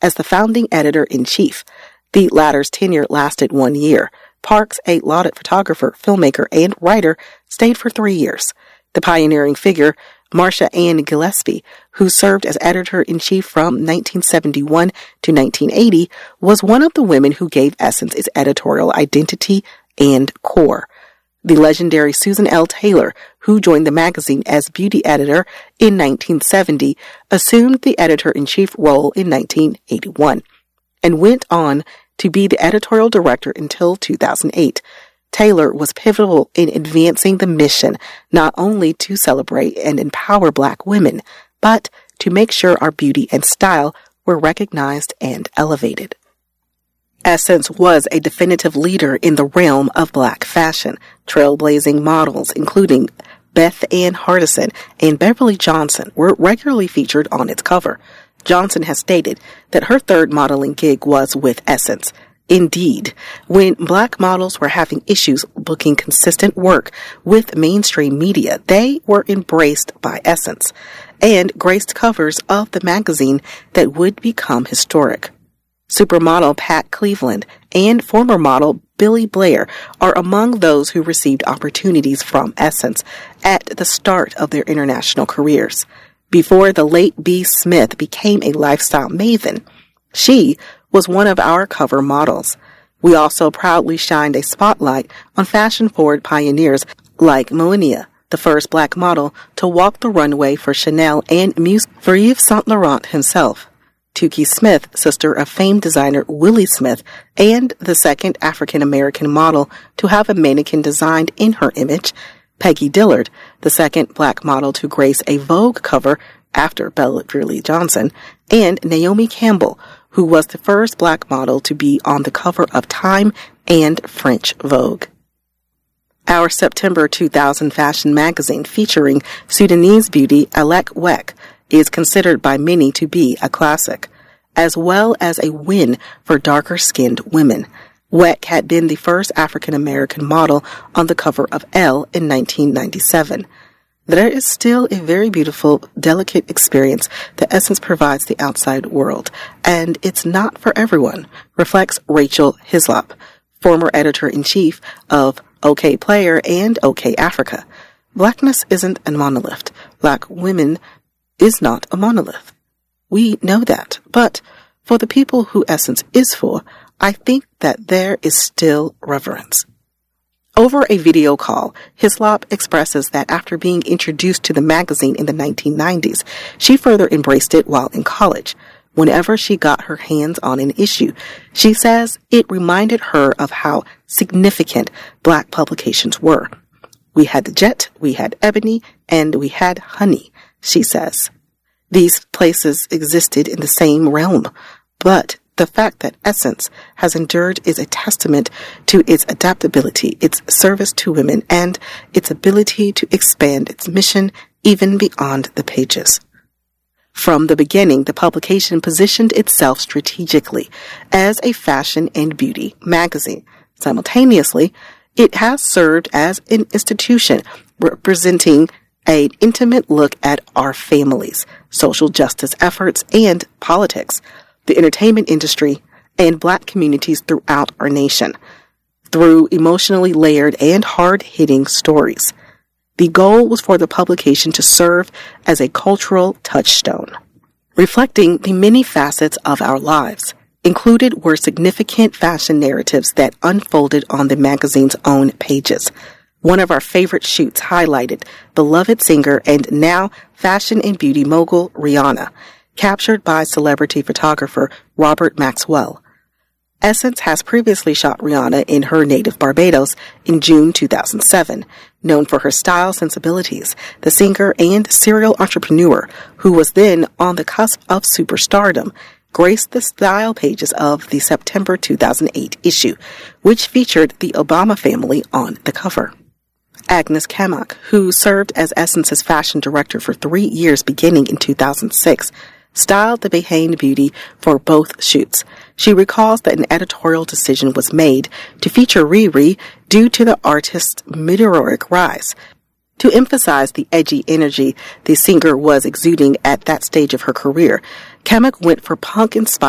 as the founding editor-in-chief. The latter's tenure lasted 1 year. Parks, a lauded photographer, filmmaker, and writer, stayed for 3 years. The pioneering figure, Marcia Ann Gillespie, who served as editor-in-chief from 1971 to 1980, was one of the women who gave Essence its editorial identity and core. The legendary Susan L. Taylor, who joined the magazine as beauty editor in 1970, assumed the editor-in-chief role in 1981 and went on to be the editorial director until 2008. Taylor was pivotal in advancing the mission not only to celebrate and empower Black women, but to make sure our beauty and style were recognized and elevated. Essence was a definitive leader in the realm of Black fashion, trailblazing models including Beth Ann Hardison and Beverly Johnson were regularly featured on its cover. Johnson has stated that her third modeling gig was with Essence. Indeed, when Black models were having issues booking consistent work with mainstream media, they were embraced by Essence and graced covers of the magazine that would become historic. Supermodel Pat Cleveland and former model Billy Blair are among those who received opportunities from Essence at the start of their international careers. Before the late B. Smith became a lifestyle maven, she was one of our cover models. We also proudly shined a spotlight on fashion-forward pioneers like Millennia, the first Black model to walk the runway for Chanel and muse for Yves Saint Laurent himself. Toukie Smith, sister of famed designer Willie Smith, and the second African-American model to have a mannequin designed in her image, Peggy Dillard, the second Black model to grace a Vogue cover after Beverly Johnson, and Naomi Campbell, who was the first Black model to be on the cover of Time and French Vogue. Our September 2000 fashion magazine featuring Sudanese beauty Alek Wek is considered by many to be a classic, as well as a win for darker-skinned women. Wek had been the first African-American model on the cover of Elle in 1997. There is still a very beautiful, delicate experience that Essence provides the outside world, and it's not for everyone, reflects Rachel Hislop, former editor-in-chief of OK Player and OK Africa. Blackness isn't a monolith. Black women is not a monolith. We know that, but for the people who Essence is for, I think that there is still reverence. Over a video call, Hislop expresses that after being introduced to the magazine in the 1990s, she further embraced it while in college. Whenever she got her hands on an issue, she says it reminded her of how significant Black publications were. We had the Jet, we had Ebony, and we had Honey, she says. These places existed in the same realm, but the fact that Essence has endured is a testament to its adaptability, its service to women, and its ability to expand its mission even beyond the pages. From the beginning, the publication positioned itself strategically as a fashion and beauty magazine. Simultaneously, it has served as an institution representing an intimate look at our families, social justice efforts, and politics, the entertainment industry, and Black communities throughout our nation, through emotionally layered and hard-hitting stories. The goal was for the publication to serve as a cultural touchstone, reflecting the many facets of our lives. Included were significant fashion narratives that unfolded on the magazine's own pages. One of our favorite shoots highlighted beloved singer and now fashion and beauty mogul Rihanna, captured by celebrity photographer Robert Maxwell. Essence has previously shot Rihanna in her native Barbados in June 2007. Known for her style sensibilities, the singer and serial entrepreneur, who was then on the cusp of superstardom, graced the style pages of the September 2008 issue, which featured the Obama family on the cover. Agnes Kamak, who served as Essence's fashion director for 3 years beginning in 2006, styled the Behane beauty for both shoots. She recalls that an editorial decision was made to feature Riri due to the artist's meteoric rise. To emphasize the edgy energy the singer was exuding at that stage of her career, Kamak went for punk-inspired